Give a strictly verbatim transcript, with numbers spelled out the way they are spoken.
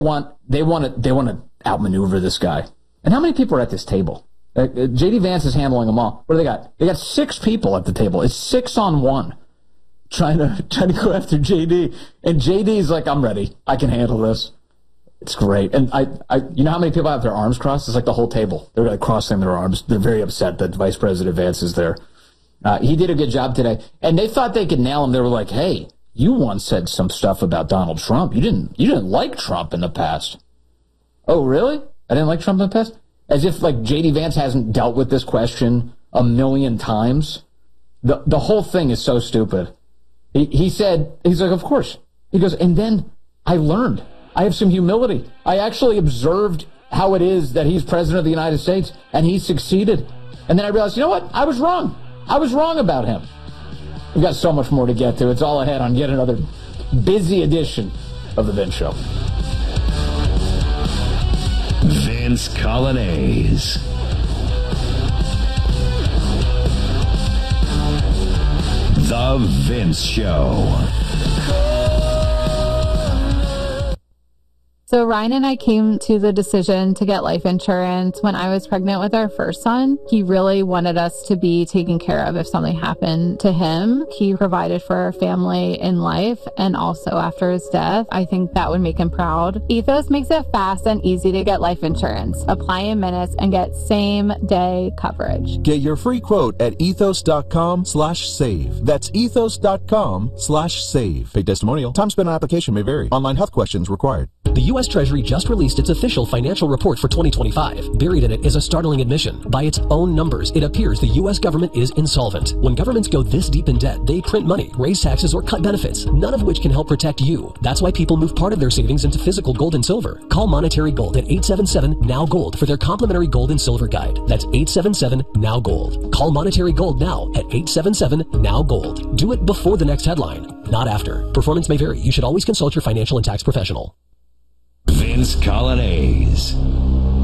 want they want to they want to outmaneuver this guy. And how many people are at this table? Uh, J D Vance is handling them all. What do they got? They got six people at the table. It's six on one trying to trying to go after J D. And J D's like, I'm ready. I can handle this. It's great. And I, I, you know how many people have their arms crossed? It's like the whole table. They're like crossing their arms. They're very upset that Vice President Vance is there. Uh, he did a good job today. And they thought they could nail him. They were like, hey, you once said some stuff about Donald Trump. You didn't, you didn't like Trump in the past. Oh, really? I didn't like Trump in the past? As if like J D Vance hasn't dealt with this question a million times. The, the whole thing is so stupid. He, he said, he's like, of course. He goes, and then I learned. I have some humility. I actually observed how it is that he's president of the United States, and he succeeded. And then I realized, you know what? I was wrong. I was wrong about him. We've got so much more to get to. It's all ahead on yet another busy edition of The Vince Show. Vince Coglianese. The Vince Show. So Ryan and I came to the decision to get life insurance when I was pregnant with our first son. He really wanted us to be taken care of if something happened to him. He provided for our family in life and also after his death. I think that would make him proud. Ethos makes it fast and easy to get life insurance. Apply in minutes and get same day coverage. Get your free quote at ethos.com slash save. That's ethos.com slash save. Paid testimonial. Time spent on application may vary. Online health questions required. The U S Treasury just released its official financial report for twenty twenty-five. Buried in it is a startling admission. By its own numbers, it appears the U S government is insolvent. When governments go this deep in debt, they print money, raise taxes, or cut benefits, none of which can help protect you. That's why people move part of their savings into physical gold and silver. Call Monetary Gold at eight seven seven, N O W, GOLD for their complimentary gold and silver guide. That's eight seven seven, N O W, GOLD. Call Monetary Gold now at eight seven seven, N O W, GOLD. Do it before the next headline, not after. Performance may vary. You should always consult your financial and tax professional. Vince Coglianese.